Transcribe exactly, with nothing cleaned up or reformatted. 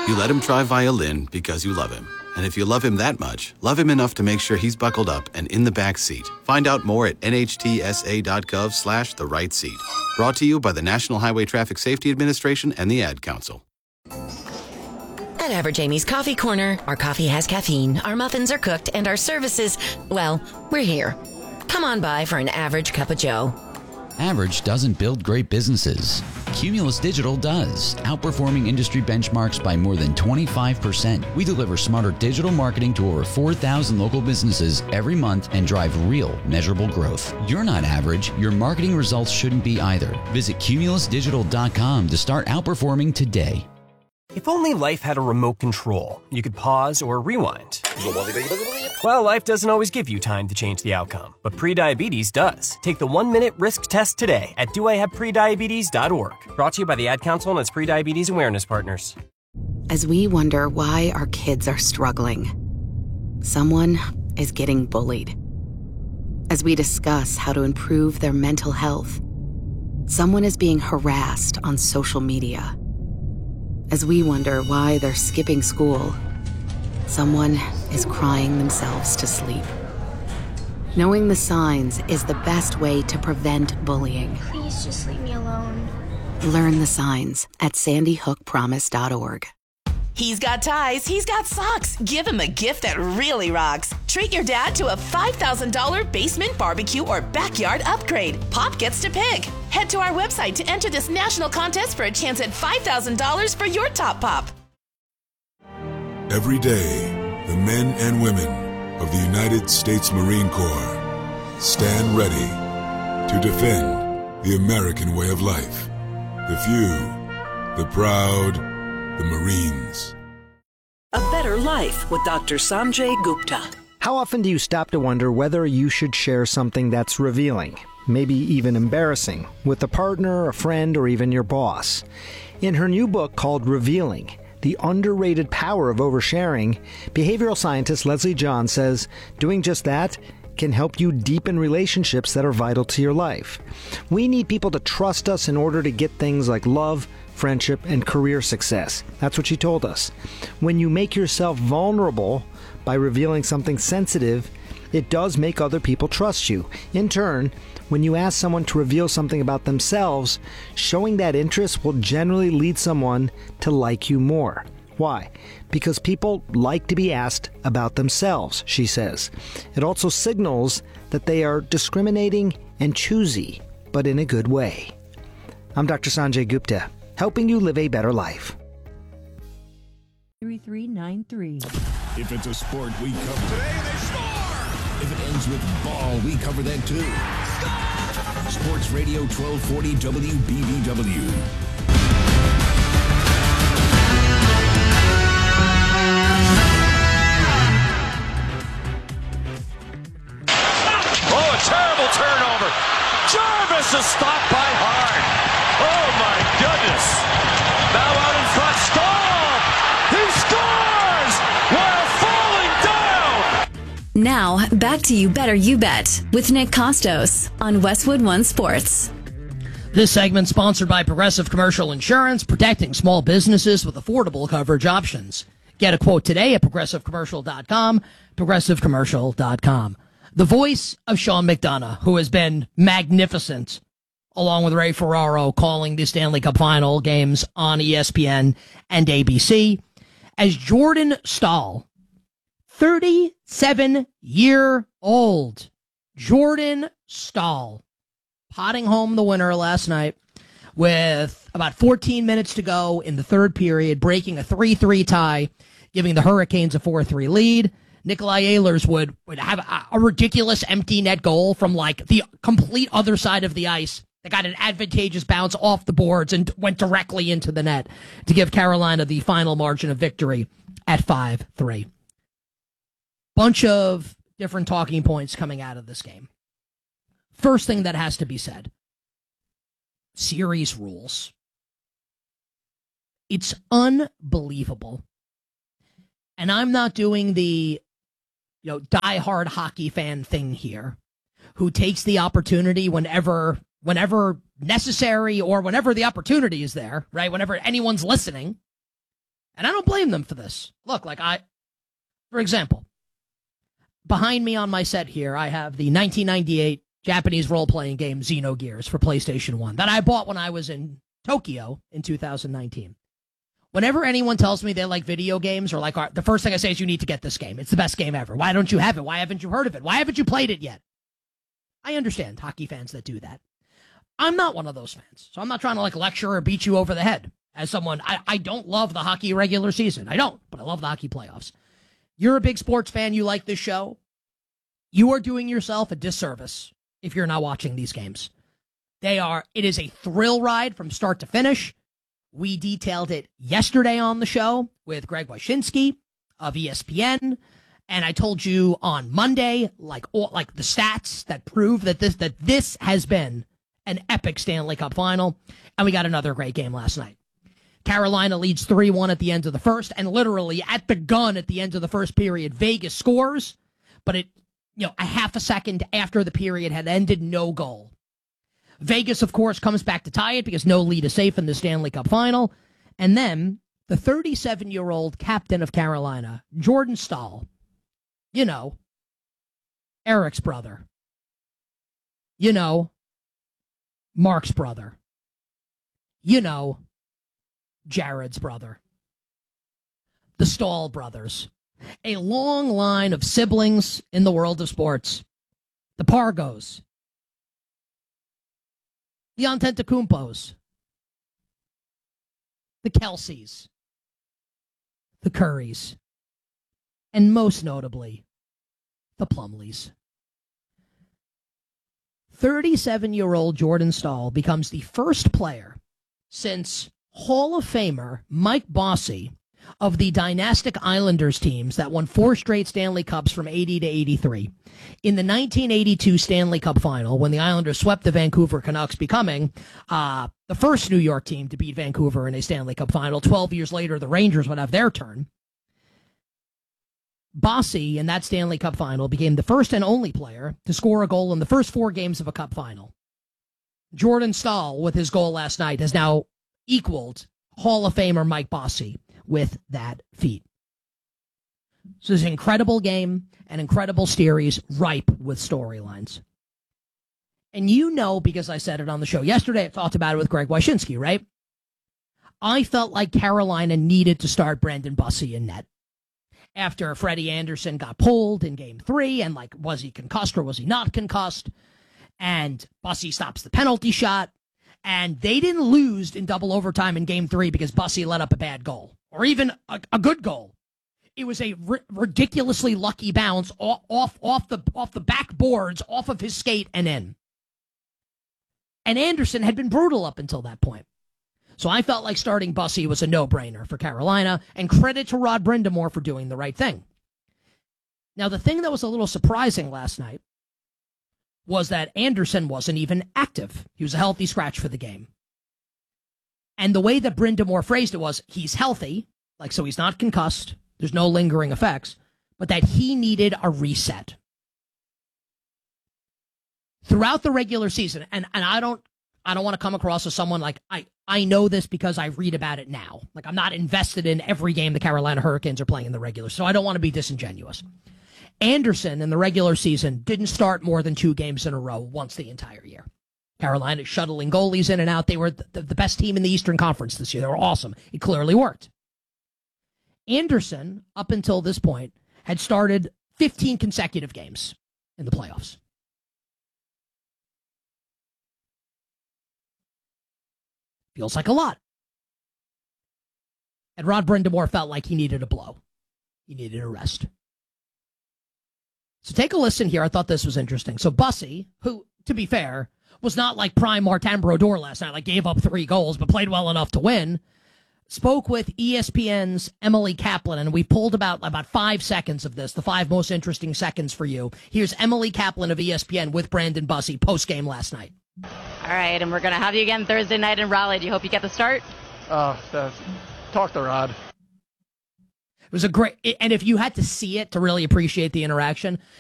You let him try violin because you love him. And if you love him that much, love him enough to make sure he's buckled up and in the back seat. Find out more at nhtsa.gov slash the right seat. Brought to you by the National Highway Traffic Safety Administration and the Ad Council. At Average Amy's Coffee Corner, our coffee has caffeine, our muffins are cooked, and our services, well, we're here. Come on by for an average cup of joe. Average doesn't build great businesses. Cumulus Digital does, outperforming industry benchmarks by more than twenty-five percent. We deliver smarter digital marketing to over four thousand local businesses every month and drive real, measurable growth. You're not average. Your marketing results shouldn't be either. Visit cumulus digital dot com to start outperforming today. If only life had a remote control, you could pause or rewind. Well, life doesn't always give you time to change the outcome, but prediabetes does. Take the one-minute risk test today at do I have prediabetes dot org. Brought to you by the Ad Council and its prediabetes awareness partners. As we wonder why our kids are struggling, someone is getting bullied. As we discuss how to improve their mental health, someone is being harassed on social media. As we wonder why they're skipping school, someone is crying themselves to sleep. Knowing the signs is the best way to prevent bullying. Please just leave me alone. Learn the signs at sandy hook promise dot org. He's got ties, he's got socks. Give him a gift that really rocks. Treat your dad to a five thousand dollars basement barbecue or backyard upgrade. Pop gets to pick. Head to our website to enter this national contest for a chance at five thousand dollars for your top pop. Every day, the men and women of the United States Marine Corps stand ready to defend the American way of life. The few, the proud, the Marines. A Better Life with Doctor Sanjay Gupta. How often do you stop to wonder whether you should share something that's revealing, maybe even embarrassing, with a partner, a friend, or even your boss? In her new book called Revealing, The Underrated Power of Oversharing, behavioral scientist Leslie John says doing just that can help you deepen relationships that are vital to your life. We need people to trust us in order to get things like love, friendship, and career success. That's what she told us. When you make yourself vulnerable by revealing something sensitive, it does make other people trust you. In turn, when you ask someone to reveal something about themselves, showing that interest will generally lead someone to like you more. Why? Because people like to be asked about themselves, she says. It also signals that they are discriminating and choosy, but in a good way. I'm Doctor Sanjay Gupta, helping you live a better life. three three nine three. If it's a sport, we cover today. They score! If it ends with ball, we cover that too. Score! Sports Radio twelve forty W B B W. Oh, a terrible turnover. Jarvis is stopped by Hart. Oh, my goodness. Now out in front, Stahl. He scores while falling down. Now, back to You Better You Bet with Nick Costos on Westwood One Sports. This segment sponsored by Progressive Commercial Insurance, protecting small businesses with affordable coverage options. Get a quote today at progressive commercial dot com, progressive commercial dot com. The voice of Sean McDonough, who has been magnificent, along with Ray Ferraro, calling the Stanley Cup Final games on E S P N and A B C, as Jordan Stahl, thirty-seven-year-old Jordan Stahl, potting home the winner last night with about fourteen minutes to go in the third period, breaking a three three tie, giving the Hurricanes a four three lead. Nikolai Ehlers would, would have a, a ridiculous empty net goal from like the complete other side of the ice that got an advantageous bounce off the boards and went directly into the net to give Carolina the final margin of victory at five three. Bunch of different talking points coming out of this game. First thing that has to be said, series rules. It's unbelievable. And I'm not doing the, you know, diehard hockey fan thing here, who takes the opportunity whenever, whenever necessary or whenever the opportunity is there, right? Whenever anyone's listening, And I don't blame them for this. Look, like I, for example, behind me on my set here, I have the nineteen ninety-eight Japanese role-playing game Xenogears for PlayStation one that I bought when I was in Tokyo in two thousand nineteen. Whenever anyone tells me they like video games or like art, the first thing I say is you need to get this game. It's the best game ever. Why don't you have it? Why haven't you heard of it? Why haven't you played it yet? I understand hockey fans that do that. I'm not one of those fans, so I'm not trying to like lecture or beat you over the head as someone. I, I don't love the hockey regular season. I don't, but I love the hockey playoffs. You're a big sports fan. You like this show. You are doing yourself a disservice if you're not watching these games. They are, it is a thrill ride from start to finish. We detailed it yesterday on the show with Greg Wyshynski of E S P N. And I told you on Monday, like, all, like the stats that prove that this, that this has been an epic Stanley Cup final. And we got another great game last night. Carolina leads three one at the end of the first, and literally at the gun at the end of the first period, Vegas scores, but it, you know, a half a second after the period had ended, no goal. Vegas, of course, comes back to tie it because no lead is safe in the Stanley Cup final. And then the thirty-seven-year-old captain of Carolina, Jordan Staal, you know, Eric's brother, you know, Mark's brother, you know, Jared's brother, the Staal brothers, a long line of siblings in the world of sports, the Pargos, the Antetokounmpos, the Kelseys, the Currys, and most notably, the Plumleys. thirty-seven-year-old Jordan Staal becomes the first player since Hall of Famer Mike Bossy of the dynastic Islanders teams that won four straight Stanley Cups from eighty to eighty-three. In the nineteen eighty-two Stanley Cup final, when the Islanders swept the Vancouver Canucks, becoming uh, the first New York team to beat Vancouver in a Stanley Cup final, twelve years later, the Rangers would have their turn. Bossy, in that Stanley Cup final, became the first and only player to score a goal in the first four games of a Cup final. Jordan Staal, with his goal last night, has now equaled Hall of Famer Mike Bossy with that feat. So it's an incredible game, an incredible series, ripe with storylines. And you know, because I said it on the show yesterday, I talked about it with Greg Wyshynski, right? I felt like Carolina needed to start Brendan Bussey in net. After Freddie Anderson got pulled in game three, and like, was he concussed or was he not concussed? And Bussey stops the penalty shot. And they didn't lose in double overtime in game three because Bussey let up a bad goal, or even a, a good goal. It was a ri- ridiculously lucky bounce off, off, off the off the backboards, off of his skate and in. And Anderson had been brutal up until that point. So I felt like starting Bussey was a no-brainer for Carolina, and credit to Rod Brind'Amour for doing the right thing. Now, the thing that was a little surprising last night was that Anderson wasn't even active. He was a healthy scratch for the game. And the way that Brind'Amour phrased it was, he's healthy, like, so he's not concussed, there's no lingering effects, but that he needed a reset. Throughout the regular season, and, and I don't I don't want to come across as someone like, I, I know this because I read about it now. Like, I'm not invested in every game the Carolina Hurricanes are playing in the regular, so I don't want to be disingenuous. Anderson in the regular season didn't start more than two games in a row once the entire year. Carolina shuttling goalies in and out. They were the, the best team in the Eastern Conference this year. They were awesome. It clearly worked. Anderson, up until this point, had started fifteen consecutive games in the playoffs. Feels like a lot. And Rod Brind'Amour felt like he needed a blow. He needed a rest. So take a listen here. I thought this was interesting. So Bussey, who, to be fair, was not like prime Martin Brodeur last night, like gave up three goals, but played well enough to win, spoke with E S P N's Emily Kaplan, and we pulled about, about five seconds of this, the five most interesting seconds for you. Here's Emily Kaplan of E S P N with Brandon Bussey post-game last night. All right, and we're going to have you again Thursday night in Raleigh. Do you hope you get the start? Oh, uh, talk to Rod. It was a great, and if you had to see it to really appreciate the interaction,